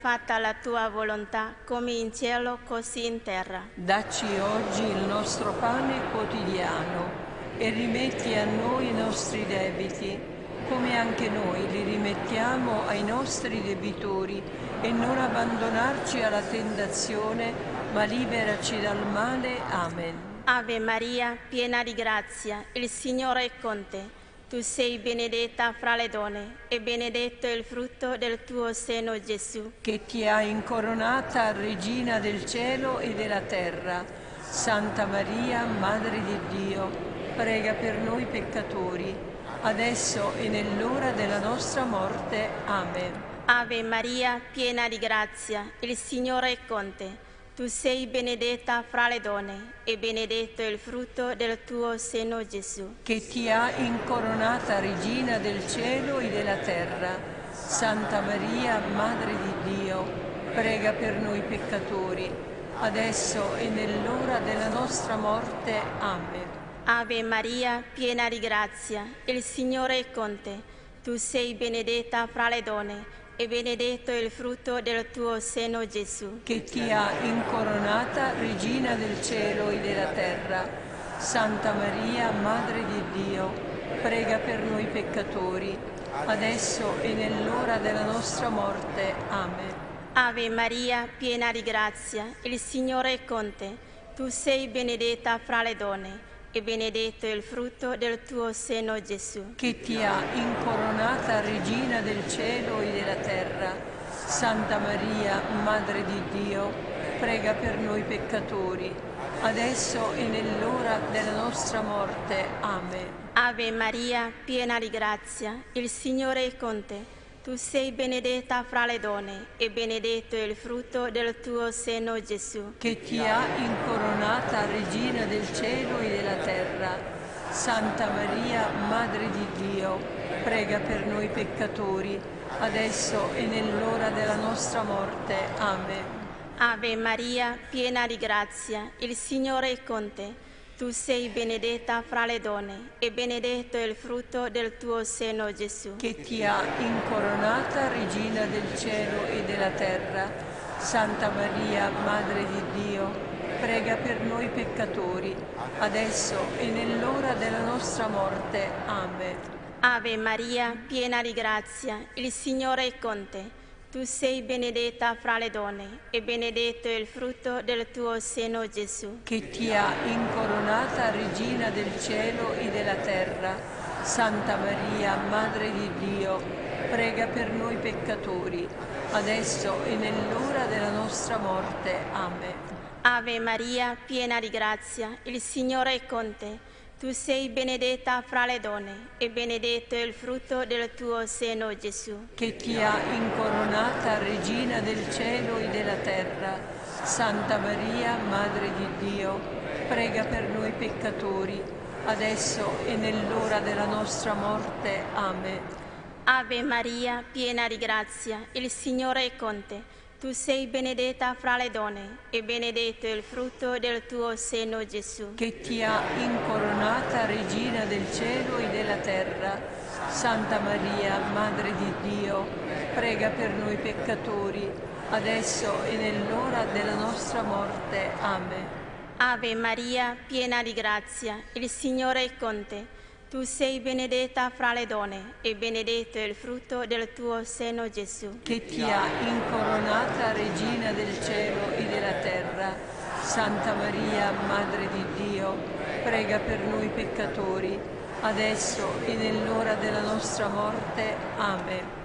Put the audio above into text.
Fatta la tua volontà, come in cielo, così in terra. Dacci oggi il nostro pane quotidiano e rimetti a noi i nostri debiti, come anche noi li rimettiamo ai nostri debitori, e non abbandonarci alla tentazione, ma liberaci dal male. Amen. Ave Maria, piena di grazia, il Signore è con te. Tu sei benedetta fra le donne, e benedetto è il frutto del tuo seno, Gesù. Che ti ha incoronata Regina del cielo e della terra. Santa Maria, Madre di Dio, prega per noi peccatori, adesso e nell'ora della nostra morte. Amen. Ave Maria, piena di grazia, il Signore è con te. Tu sei benedetta fra le donne, e benedetto è il frutto del tuo seno, Gesù. Che ti ha incoronata Regina del cielo e della terra. Santa Maria, Madre di Dio, prega per noi peccatori, adesso e nell'ora della nostra morte. Amen. Ave Maria, piena di grazia, il Signore è con te. Tu sei benedetta fra le donne, e benedetto è il frutto del tuo seno, Gesù. Che ti ha incoronata Regina del cielo e della terra. Santa Maria, Madre di Dio, prega per noi peccatori, adesso e nell'ora della nostra morte. Amen. Ave Maria, piena di grazia, il Signore è con te. Tu sei benedetta fra le donne, e benedetto è il frutto del tuo seno, Gesù. Che ti ha incoronata Regina del cielo e della terra. Santa Maria, Madre di Dio, prega per noi peccatori, adesso e nell'ora della nostra morte. Amen. Ave Maria, piena di grazia, il Signore è con te. Tu sei benedetta fra le donne, e benedetto è il frutto del tuo seno, Gesù. Che ti ha incoronata Regina del cielo e della terra. Santa Maria, Madre di Dio, prega per noi peccatori, adesso e nell'ora della nostra morte. Amen. Ave Maria, piena di grazia, il Signore è con te. Tu sei benedetta fra le donne, e benedetto è il frutto del tuo seno, Gesù. Che ti ha incoronata Regina del cielo e della terra. Santa Maria, Madre di Dio, prega per noi peccatori, adesso e nell'ora della nostra morte. Amen. Ave Maria, piena di grazia, il Signore è con te. Tu sei benedetta fra le donne, e benedetto è il frutto del tuo seno, Gesù. Che ti ha incoronata Regina del cielo e della terra. Santa Maria, Madre di Dio, prega per noi peccatori, adesso e nell'ora della nostra morte. Amen. Ave Maria, piena di grazia, il Signore è con te. Tu sei benedetta fra le donne, e benedetto è il frutto del tuo seno, Gesù. Che ti ha incoronata Regina del cielo e della terra. Santa Maria, Madre di Dio, prega per noi peccatori, adesso e nell'ora della nostra morte. Amen. Ave Maria, piena di grazia, il Signore è con te. Tu sei benedetta fra le donne, e benedetto è il frutto del tuo seno, Gesù. Che ti ha incoronata Regina del cielo e della terra. Santa Maria, Madre di Dio, prega per noi peccatori, adesso e nell'ora della nostra morte. Amen. Ave Maria, piena di grazia, il Signore è con te. Tu sei benedetta fra le donne, e benedetto è il frutto del tuo seno, Gesù. Che ti ha incoronata Regina del cielo e della terra. Santa Maria, Madre di Dio, prega per noi peccatori, adesso e nell'ora della nostra morte. Amen.